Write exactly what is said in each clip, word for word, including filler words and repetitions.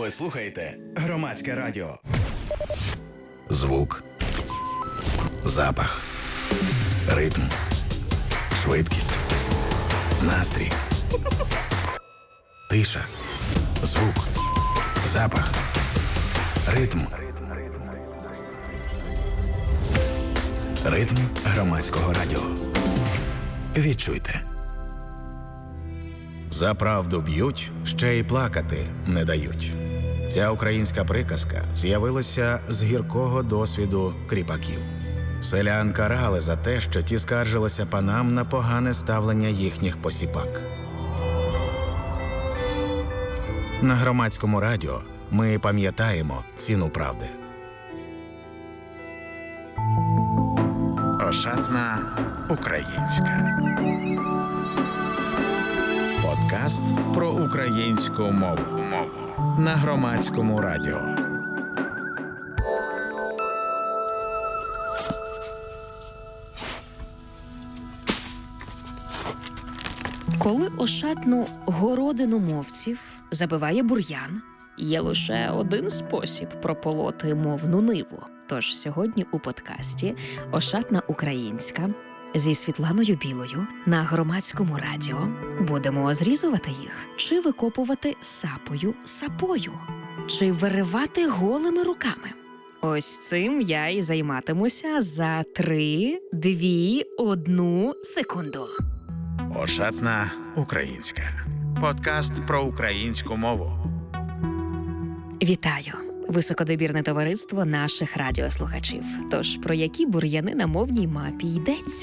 Ви слухаєте Громадське радіо. Звук, запах, ритм, швидкість, настрій, тиша, звук, запах, ритм. Ритм Громадського радіо. Відчуйте. За правду б'ють, ще й плакати не дають. Ця українська приказка з'явилася з гіркого досвіду кріпаків. Селян карали за те, що ті скаржилися панам на погане ставлення їхніх посіпак. На Громадському радіо ми пам'ятаємо ціну правди. Ошатна українська. Подкаст про українську мову. На Громадському радіо. Коли ошатну городину мовців забиває бур'ян, є лише один спосіб прополоти мовну ниву. Тож сьогодні у подкасті «Ошатна українська» зі Світланою Білою на Громадському радіо будемо зрізувати їх, чи викопувати сапою сапою, чи виривати голими руками. Ось цим я і займатимуся за три, дві, одну секунду. Ошатна українська. Подкаст про українську мову. Вітаю! Високодобірне товариство наших радіослухачів. Тож, про які бур'яни на мовній мапі йдеться?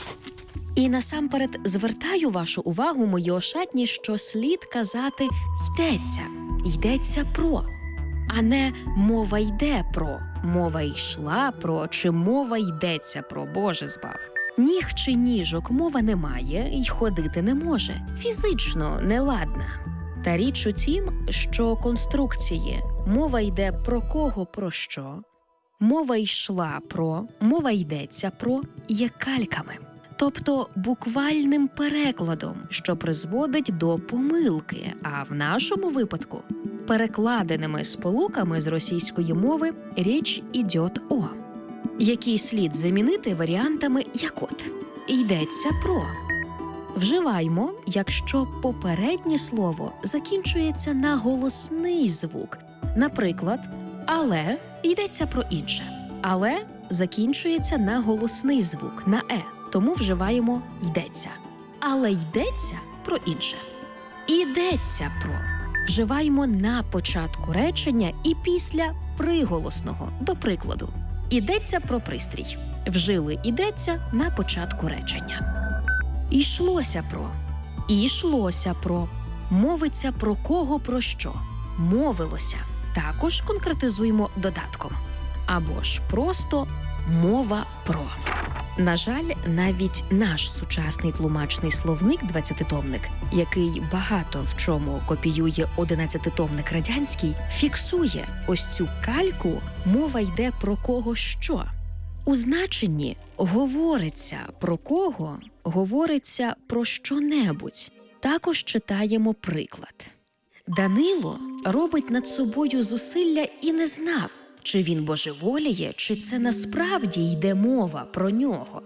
І насамперед звертаю вашу увагу, мої ошатні, що слід казати «йдеться», «йдеться про», а не «мова йде про», «мова йшла про» чи «мова йдеться про», Боже збав. Ніг чи ніжок мова не має й ходити не може, фізично неладна. Та річ у тім, що конструкції «мова йде про кого, про що», «мова йшла про», «мова йдеться про» є кальками. Тобто буквальним перекладом, що призводить до помилки, а в нашому випадку перекладеними сполуками з російської мови річ ідьот о, які слід замінити варіантами як от «йдеться про». Вживаймо, якщо попереднє слово закінчується на голосний звук. Наприклад, «але» йдеться про інше. «Але» закінчується на голосний звук, на «е». Тому вживаємо «йдеться». «Але йдеться про інше». «Ідеться про» вживаємо на початку речення і після приголосного. До прикладу, «ідеться про пристрій». Вжили «ідеться» на початку речення. «Ішлося про», «ішлося про», «мовиться про кого, про що», «мовилося». Також конкретизуємо додатком. Або ж просто «мова про». На жаль, навіть наш сучасний тлумачний словник двадцятитомник, який багато в чому копіює одинадцятитомник радянський, фіксує ось цю кальку «мова йде про кого що». У значенні «говориться про кого», «говориться про що-небудь». Також читаємо приклад. Данило робить над собою зусилля і не знав, чи він божеволіє, чи це насправді йде мова про нього.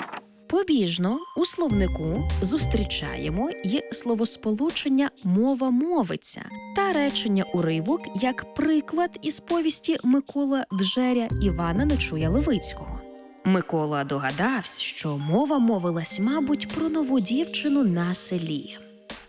Побіжно у словнику зустрічаємо й словосполучення «мова мовиться» та речення-уривок як приклад із повісті Микола Джеря Івана Нечуя Левицького. Микола догадався, що мова мовилась, мабуть, про нову дівчину на селі.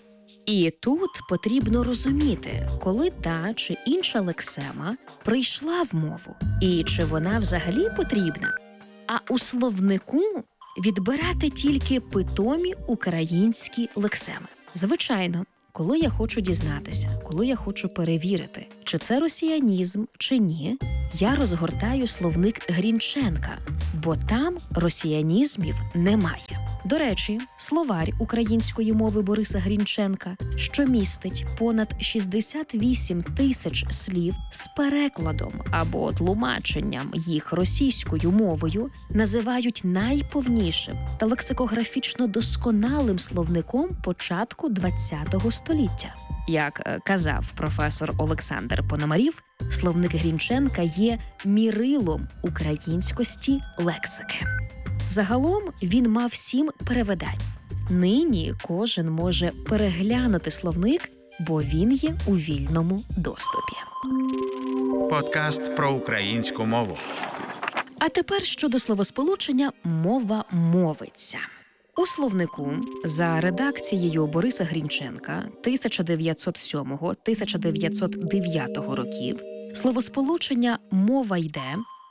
І тут потрібно розуміти, коли та чи інша лексема прийшла в мову, і чи вона взагалі потрібна. А у словнику відбирати тільки питомі українські лексеми. Звичайно, коли я хочу дізнатися, коли я хочу перевірити, чи це росіянізм, чи ні, я розгортаю словник Грінченка, бо там росіянізмів немає. До речі, словарь української мови Бориса Грінченка, що містить понад шістдесят вісім тисяч слів з перекладом або тлумаченням їх російською мовою, називають найповнішим та лексикографічно досконалим словником початку ХХ століття. Як е, казав професор Олександр Пономарів, словник Грінченка є мірилом українськості лексики. Загалом він мав сім перевидань. Нині кожен може переглянути словник, бо він є у вільному доступі. Подкаст про українську мову. А тепер щодо словосполучення «мова мовиться». У словнику за редакцією Бориса Грінченка тисяча дев'ятсот сьомого - тисяча дев'ятсот дев'ятого років словосполучення «мова йде»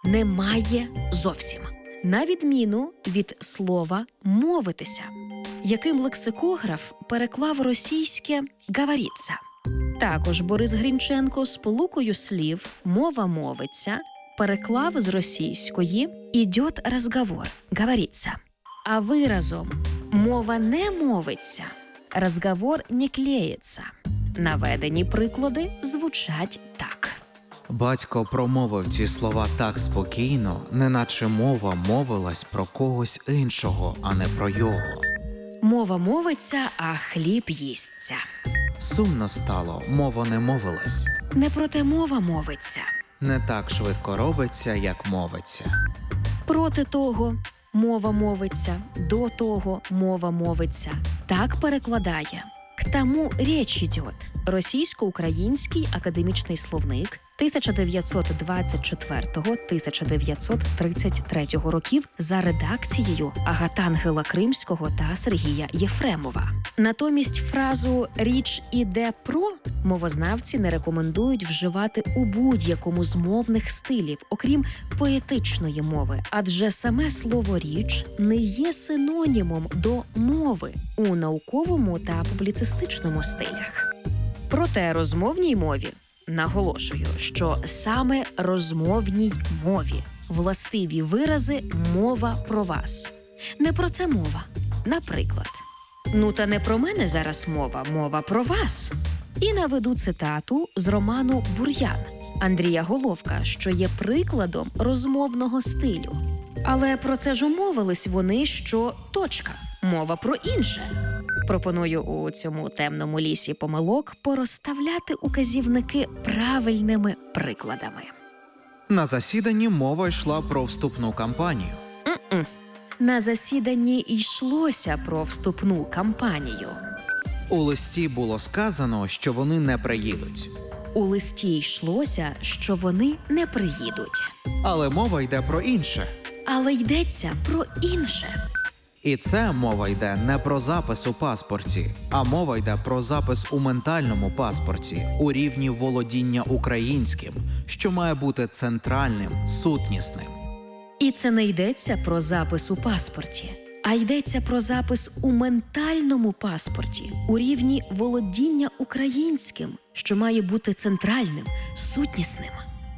немає зовсім, на відміну від слова «мовитися», яким лексикограф переклав російське «говориться». Також Борис Грінченко сполукою слів «мова мовиться» переклав з російської «ідьот розговор» – «говориться». А виразом «мова не мовиться» – «розговор не клеїться». Наведені приклади звучать так. Батько промовив ці слова так спокійно, неначе мова мовилась про когось іншого, а не про його. Мова мовиться, а хліб їсться. Сумно стало, мова не мовилась. Не проте мова мовиться. Не так швидко робиться, як мовиться. Проти того мова мовиться, до того мова мовиться. Так перекладає. К тому річ ідет. Російсько-український академічний словник тисяча дев'ятсот двадцять четвертого - тисяча дев'ятсот тридцять третього років за редакцією Агатангела Кримського та Сергія Єфремова. Натомість фразу «річ іде про» мовознавці не рекомендують вживати у будь-якому з мовних стилів, окрім поетичної мови, адже саме слово «річ» не є синонімом до мови у науковому та публіцистичному стилях. Проте розмовній мові наголошую, що саме розмовній мові властиві вирази «мова про вас». Не про це мова. Наприклад, «Ну та не про мене зараз мова, мова про вас». І наведу цитату з роману «Бур'ян» Андрія Головка, що є прикладом розмовного стилю. Але про це ж умовились вони, що точка, мова про інше. Пропоную у цьому темному лісі помилок порозставляти указівники правильними прикладами. На засіданні мова йшла про вступну кампанію. М-м. На засіданні йшлося про вступну кампанію. У листі було сказано, що вони не приїдуть. У листі йшлося, що вони не приїдуть. Але мова йде про інше. Але йдеться про інше. І це мова йде не про запис у паспорті, а мова йде про запис у ментальному паспорті, у рівні володіння українським, що має бути центральним, сутнісним. І це не йдеться про запис у паспорті, а йдеться про запис у ментальному паспорті, у рівні володіння українським, що має бути центральним, сутнісним.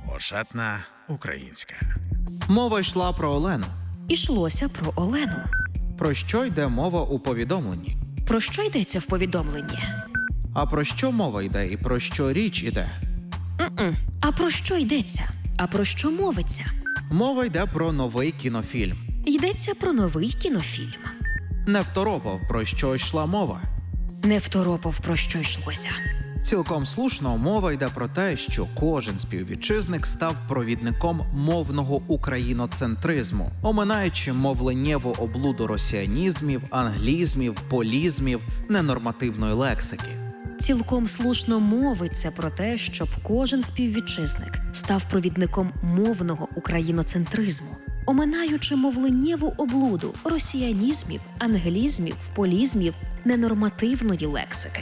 Ошатна українська. Мова йшла про Олену. Ішлося про Олену. Про що йде мова у повідомленні? Про що йдеться в повідомленні? А про що мова йде і про що річ іде? М-м. А про що йдеться? А про що мовиться? Мова йде про новий кінофільм. Йдеться про новий кінофільм. Не второпав, про що йшла мова. Не второпав, про що йшлося. Цілком слушно мова йде про те, що кожен співвітчизник став провідником мовного україноцентризму, оминаючи мовленнєву облуду росіанізмів, англізмів, полізмів, ненормативної лексики. Цілком слушно мовиться про те, щоб кожен співвітчизник став провідником мовного україноцентризму, оминаючи мовленнєву облуду росіанізмів, англізмів, полізмів, ненормативної лексики.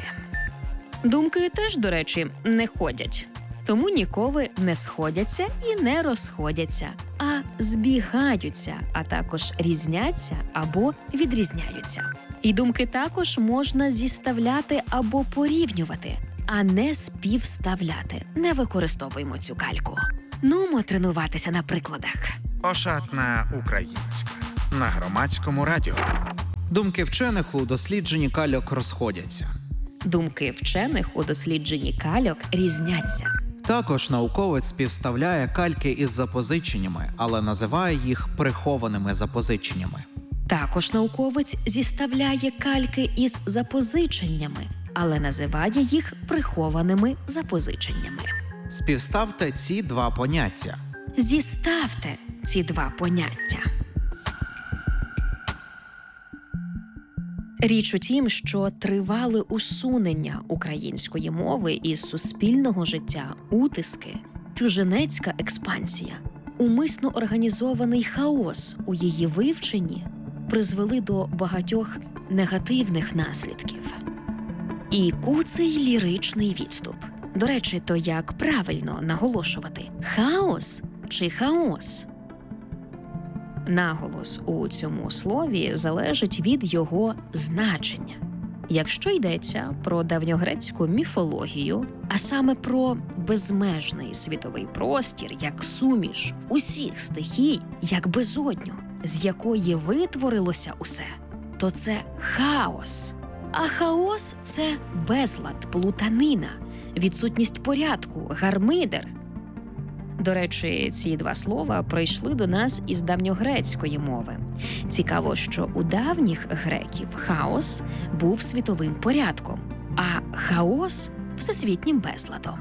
Думки теж, до речі, не ходять. Тому ніколи не сходяться і не розходяться, а збігаються, а також різняться або відрізняються. І думки також можна зіставляти або порівнювати, а не співставляти. Не використовуємо цю кальку. Нумо тренуватися на прикладах. Ошатна українська. На Громадському радіо. Думки вчених у дослідженні кальок розходяться. Думки вчених у дослідженні кальок різняться. Також науковець співставляє кальки із запозиченнями, але називає їх прихованими запозиченнями. Також науковець зіставляє кальки із запозиченнями, але називає їх прихованими запозиченнями. Співставте ці два поняття. Зіставте ці два поняття. Річ у тім, що тривале усунення української мови із суспільного життя, утиски, чужинецька експансія, умисно організований хаос у її вивченні призвели до багатьох негативних наслідків. І куций ліричний відступ. До речі, то як правильно наголошувати – хаос чи хаос? Наголос у цьому слові залежить від його значення. Якщо йдеться про давньогрецьку міфологію, а саме про безмежний світовий простір, як суміш усіх стихій, як безодню, з якої витворилося усе, то це хаос. А хаос – це безлад, плутанина, відсутність порядку, гармидер. До речі, ці два слова прийшли до нас із давньогрецької мови. Цікаво, що у давніх греків хаос був світовим порядком, а хаос – всесвітнім безладом.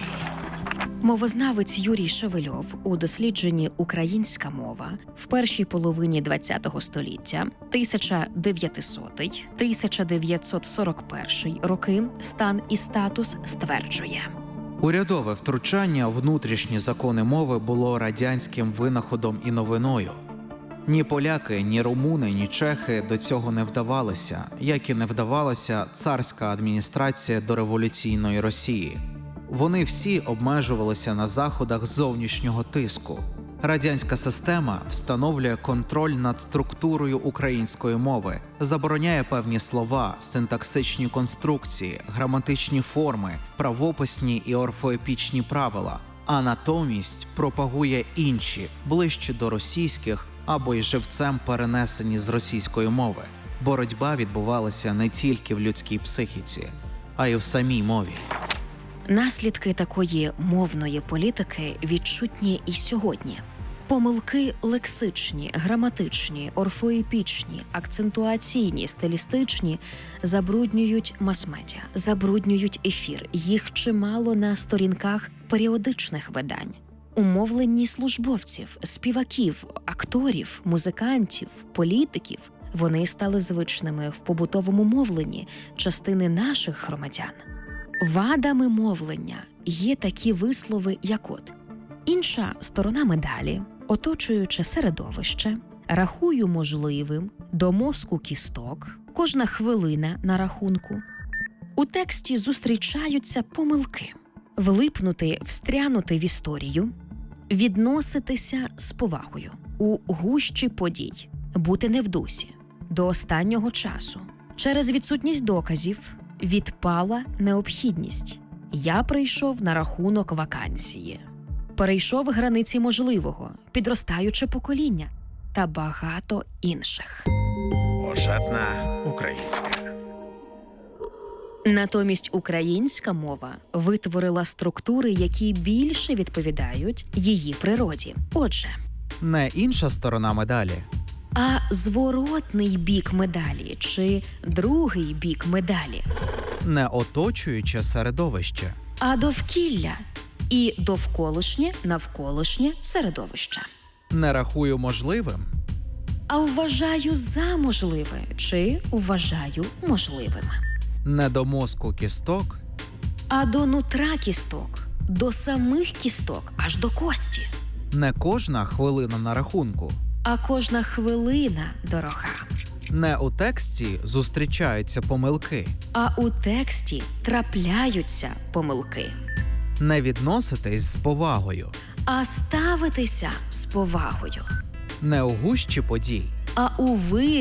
Мовознавець Юрій Шевельов у дослідженні «Українська мова» в першій половині ХХ століття тисяча дев'ятсотий - тисяча дев'ятсот сорок перший роки стан і статус стверджує: Урядове втручання в внутрішні закони мови було радянським винаходом і новиною. Ні поляки, ні румуни, ні чехи до цього не вдавалися, як і не вдавалася царська адміністрація до революційної Росії. Вони всі обмежувалися на заходах зовнішнього тиску. Радянська система встановлює контроль над структурою української мови, забороняє певні слова, синтаксичні конструкції, граматичні форми, правописні і орфоепічні правила, а натомість пропагує інші, ближчі до російських або й живцем перенесені з російської мови. Боротьба відбувалася не тільки в людській психіці, а й в самій мові. Наслідки такої мовної політики відчутні і сьогодні. Помилки лексичні, граматичні, орфоепічні, акцентуаційні, стилістичні забруднюють мас-медіа, забруднюють ефір. Їх чимало на сторінках періодичних видань. У мовленні службовців, співаків, акторів, музикантів, політиків вони стали звичними в побутовому мовленні частини наших громадян. Вадами мовлення є такі вислови, як от: інша сторона медалі, оточуюче середовище, рахую можливим, до мозку кісток, кожна хвилина на рахунку. У тексті зустрічаються помилки. Влипнути, встрянути в історію, відноситися з повагою, у гущі подій, бути не в дусі, до останнього часу. Через відсутність доказів відпала необхідність. Я прийшов на рахунок вакансії. Перейшов границі можливого, підростаюче покоління та багато інших. Ошатна українська. Натомість українська мова витворила структури, які більше відповідають її природі. Отже, Не інша сторона медалі, а зворотний бік медалі чи другий бік медалі, не оточуюче середовище, а довкілля і довколишнє навколишнє середовище. не рахую можливим, А вважаю за можливе чи вважаю можливим. не до мозку кісток, А до нутра кісток, до самих кісток, аж до кості. не кожна хвилина на рахунку, А кожна хвилина дорога. не у тексті зустрічаються помилки, А у тексті трапляються помилки. не відноситись з повагою, А ставитися з повагою. не у гущі подій, А у ви